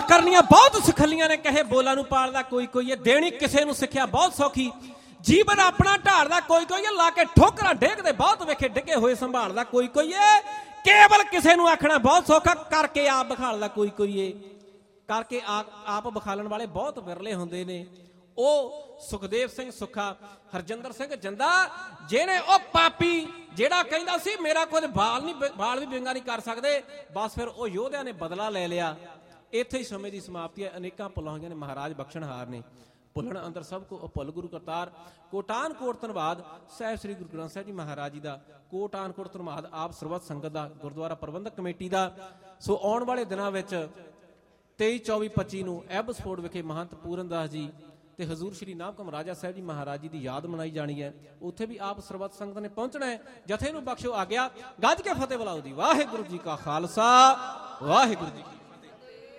करनियां बहुत सुखलियां ने, कहे बोलां नूं पालदा कोई कोई है, देनी किसे नूं सिक्ख्या बहुत सौखी, जीवन अपना ढालदा कोई कोई है, ला के ठोकरां डेगदे बहुत वेखे डिगे होए संभालदा कोई कोई है, केवल किसे नूं आखना बहुत सौखा, करके आप बखालदा कोई कोई है। करके आप बखालन वाले बहुत विरले हुंदे ने। ਉਹ ਸੁਖਦੇਵ ਸਿੰਘ ਸੁੱਖਾ, ਹਰਜਿੰਦਰ ਸਿੰਘ ਜੰਦਾ, ਜਿਹਨੇ ਉਹ ਪਾਪੀ ਜਿਹੜਾ ਕਹਿੰਦਾ ਸੀ ਮੇਰਾ ਕੋਈ ਬਾਲ ਵੀ ਵਿੰਗਾ ਨਹੀਂ ਕਰ ਸਕਦੇ, ਬਸ ਫਿਰ ਉਹ ਯੋਧਿਆਂ ਨੇ ਬਦਲਾ ਲੈ ਲਿਆ। ਇੱਥੇ ਹੀ ਸਮੇਂ ਦੀ ਸਮਾਪਤੀ ਹੈ। ਅਨੇਕਾਂ ਭੁੱਲਾਂ ਹੋਈਆਂ ਨੇ, ਮਹਾਰਾਜ ਬਖਸ਼ਣਹਾਰ ਨੇ। ਭੁੱਲਣ ਅੰਦਰ ਸਭ ਕੋ ਭੁੱਲ ਗੁਰੂ ਕਰਤਾਰ। ਕੋਟਾਨ ਕੋਟ ਧੰਨਵਾਦ ਸਾਹਿਬ ਸ੍ਰੀ ਗੁਰੂ ਗ੍ਰੰਥ ਸਾਹਿਬ ਜੀ ਮਹਾਰਾਜ ਜੀ ਦਾ। ਕੋਟਾਨ ਕੋਟ ਧੰਨਵਾਦ ਆਪ ਸਰਬੱਤ ਸੰਗਤ ਦਾ, ਗੁਰਦੁਆਰਾ ਪ੍ਰਬੰਧਕ ਕਮੇਟੀ ਦਾ। ਸੋ ਆਉਣ ਵਾਲੇ ਦਿਨਾਂ ਵਿੱਚ 23, 24, 25 ਨੂੰ ਐਬਸਫੋਰਡ ਵਿਖੇ ਮਹੰਤ ਪੂਰਨ ਦਾਸ ਜੀ ਤੇ ਹਜ਼ੂਰ ਸ਼੍ਰੀ ਨਾਭਕਮ ਰਾਜਾ ਸਾਹਿਬ ਜੀ ਮਹਾਰਾਜ ਜੀ ਦੀ ਯਾਦ ਮਨਾਈ ਜਾਣੀ ਹੈ। ਉੱਥੇ ਵੀ ਆਪ ਸਰਬੱਤ ਸੰਗਤ ਨੇ ਪਹੁੰਚਣਾ ਹੈ। ਜਥੇ ਨੂੰ ਬਖਸ਼ੋ ਆਗਿਆ, ਗੱਜ ਕੇ ਫਤਿਹ ਬੁਲਾਓ ਦੀ। ਵਾਹਿਗੁਰੂ ਜੀ ਕਾ ਖਾਲਸਾ, ਵਾਹਿਗੁਰੂ ਜੀ ਕੀ ਫਤਿਹ।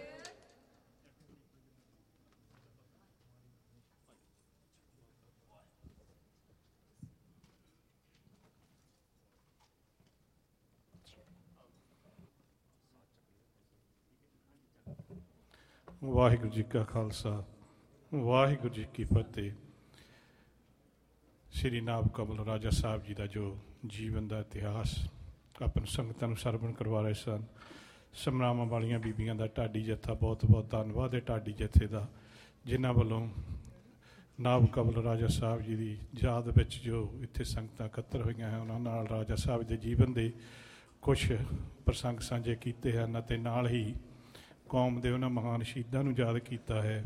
ਵਾਹਿਗੁਰੂ ਜੀ ਕਾ ਖਾਲਸਾ, ਵਾਹਿਗੁਰੂ ਜੀ ਕੀ ਫਤਿਹ। ਸ਼੍ਰੀ ਨਾਭ ਕਮਲ ਰਾਜਾ ਸਾਹਿਬ ਜੀ ਦਾ ਜੋ ਜੀਵਨ ਦਾ ਇਤਿਹਾਸ ਆਪਾਂ ਸੰਗਤਾਂ ਨੂੰ ਸਰਵਣ ਕਰਵਾ ਰਹੇ ਸਨ। ਸਮਰਾਵਾਂ ਵਾਲੀਆਂ ਬੀਬੀਆਂ ਦਾ ਢਾਡੀ ਜੱਥਾ, ਬਹੁਤ ਬਹੁਤ ਧੰਨਵਾਦ ਹੈ ਢਾਡੀ ਜੱਥੇ ਦਾ, ਜਿਨ੍ਹਾਂ ਵੱਲੋਂ ਨਾਭ ਕਮਲ ਰਾਜਾ ਸਾਹਿਬ ਜੀ ਦੀ ਯਾਦ ਵਿੱਚ ਜੋ ਇੱਥੇ ਸੰਗਤਾਂ ਇਕੱਤਰ ਹੋਈਆਂ ਹਨ, ਉਹਨਾਂ ਨਾਲ ਰਾਜਾ ਸਾਹਿਬ ਦੇ ਜੀਵਨ ਦੇ ਕੁਛ ਪ੍ਰਸੰਗ ਸਾਂਝੇ ਕੀਤੇ ਹਨ ਅਤੇ ਨਾਲ ਹੀ ਕੌਮ ਦੇ ਉਹਨਾਂ ਮਹਾਨ ਸ਼ਹੀਦਾਂ ਨੂੰ ਯਾਦ ਕੀਤਾ ਹੈ।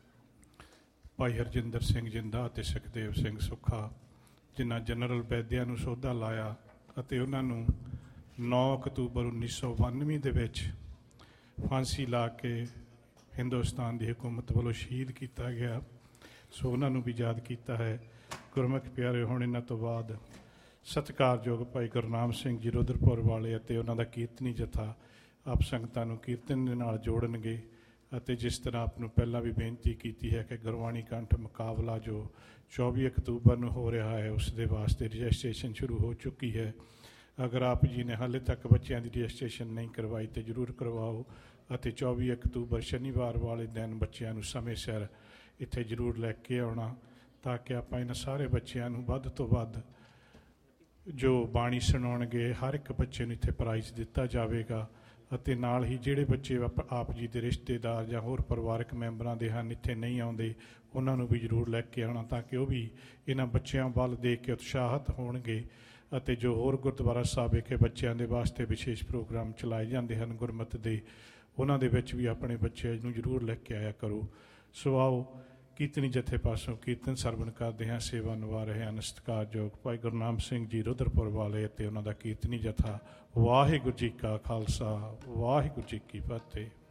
ਭਾਈ ਹਰਜਿੰਦਰ ਸਿੰਘ ਜਿੰਦਾ ਅਤੇ ਸੁਖਦੇਵ ਸਿੰਘ ਸੁੱਖਾ, ਜਿਨ੍ਹਾਂ ਜਨਰਲ ਵੈਦਿਆ ਨੂੰ ਸੋਧਾ ਲਾਇਆ ਅਤੇ ਉਹਨਾਂ ਨੂੰ 9 ਅਕਤੂਬਰ 1992 ਦੇ ਵਿੱਚ ਫਾਂਸੀ ਲਾ ਕੇ ਹਿੰਦੁਸਤਾਨ ਦੀ ਹਕੂਮਤ ਵੱਲੋਂ ਸ਼ਹੀਦ ਕੀਤਾ ਗਿਆ। ਸੋ ਉਹਨਾਂ ਨੂੰ ਵੀ ਯਾਦ ਕੀਤਾ ਹੈ। ਗੁਰਮੁਖ ਪਿਆਰੇ, ਹੁਣ ਇਹਨਾਂ ਤੋਂ ਬਾਅਦ ਸਤਿਕਾਰਯੋਗ ਭਾਈ ਗੁਰਨਾਮ ਸਿੰਘ ਜੀ ਰੁਦਰਪੁਰ ਵਾਲੇ ਅਤੇ ਉਹਨਾਂ ਦਾ ਕੀਰਤਨੀ ਜਥਾ ਆਪ ਸੰਗਤਾਂ ਨੂੰ ਕੀਰਤਨ ਦੇ ਨਾਲ ਜੋੜਨਗੇ। ਅਤੇ ਜਿਸ ਤਰ੍ਹਾਂ ਆਪ ਨੂੰ ਪਹਿਲਾਂ ਵੀ ਬੇਨਤੀ ਕੀਤੀ ਹੈ ਕਿ ਗੁਰਬਾਣੀ ਕੰਠ ਮੁਕਾਬਲਾ ਜੋ 24 ਅਕਤੂਬਰ ਨੂੰ ਹੋ ਰਿਹਾ ਹੈ, ਉਸ ਦੇ ਵਾਸਤੇ ਰਜਿਸਟ੍ਰੇਸ਼ਨ ਸ਼ੁਰੂ ਹੋ ਚੁੱਕੀ ਹੈ। ਅਗਰ ਆਪ ਜੀ ਨੇ ਹਾਲੇ ਤੱਕ ਬੱਚਿਆਂ ਦੀ ਰਜਿਸਟ੍ਰੇਸ਼ਨ ਨਹੀਂ ਕਰਵਾਈ ਤਾਂ ਜ਼ਰੂਰ ਕਰਵਾਓ ਅਤੇ 24 ਅਕਤੂਬਰ ਸ਼ਨੀਵਾਰ ਵਾਲੇ ਦਿਨ ਬੱਚਿਆਂ ਨੂੰ ਸਮੇਂ ਸਿਰ ਇੱਥੇ ਜ਼ਰੂਰ ਲੈ ਕੇ ਆਉਣਾ, ਤਾਂ ਕਿ ਆਪਾਂ ਇਹਨਾਂ ਸਾਰੇ ਬੱਚਿਆਂ ਨੂੰ ਵੱਧ ਤੋਂ ਵੱਧ ਜੋ ਬਾਣੀ ਸੁਣਾਉਣਗੇ, ਹਰ ਇੱਕ ਬੱਚੇ ਨੂੰ ਇੱਥੇ ਪ੍ਰਾਈਜ਼ ਦਿੱਤਾ ਜਾਵੇਗਾ। ਅਤੇ ਨਾਲ ਹੀ ਜਿਹੜੇ ਬੱਚੇ ਆਪ ਜੀ ਦੇ ਰਿਸ਼ਤੇਦਾਰ ਜਾਂ ਹੋਰ ਪਰਿਵਾਰਕ ਮੈਂਬਰਾਂ ਦੇ ਹਨ, ਇੱਥੇ ਨਹੀਂ ਆਉਂਦੇ, ਉਹਨਾਂ ਨੂੰ ਵੀ ਜ਼ਰੂਰ ਲੈ ਕੇ ਆਉਣਾ, ਤਾਂ ਕਿ ਉਹ ਵੀ ਇਹਨਾਂ ਬੱਚਿਆਂ ਵੱਲ ਦੇਖ ਕੇ ਉਤਸ਼ਾਹਿਤ ਹੋਣਗੇ। ਅਤੇ ਜੋ ਹੋਰ ਗੁਰਦੁਆਰਾ ਸਾਹਿਬ ਵਿਖੇ ਬੱਚਿਆਂ ਦੇ ਵਾਸਤੇ ਵਿਸ਼ੇਸ਼ ਪ੍ਰੋਗਰਾਮ ਚਲਾਏ ਜਾਂਦੇ ਹਨ ਗੁਰਮਤਿ ਦੇ, ਉਹਨਾਂ ਦੇ ਵਿੱਚ ਵੀ ਆਪਣੇ ਬੱਚਿਆਂ ਨੂੰ ਜ਼ਰੂਰ ਲੈ ਕੇ ਆਇਆ ਕਰੋ। ਸੋ ਆਓ ਕੀਰਤਨੀ ਜਥੇ ਪਾਸੋਂ ਕੀਰਤਨ ਸਰਵਣ ਕਰਦੇ ਹਾਂ। ਸੇਵਾ ਨਿਭਾ ਰਹੇ ਹਨ ਸਤਿਕਾਰਯੋਗ ਭਾਈ ਗੁਰਨਾਮ ਸਿੰਘ ਜੀ ਰੁਦਰਪੁਰ ਵਾਲੇ ਅਤੇ ਉਹਨਾਂ ਦਾ ਕੀਰਤਨੀ ਜਥਾ। ਵਾਹਿਗੁਰੂ ਜੀ ਕਾ ਖਾਲਸਾ, ਵਾਹਿਗੁਰੂ ਜੀ ਕੀ ਫਤਿਹ।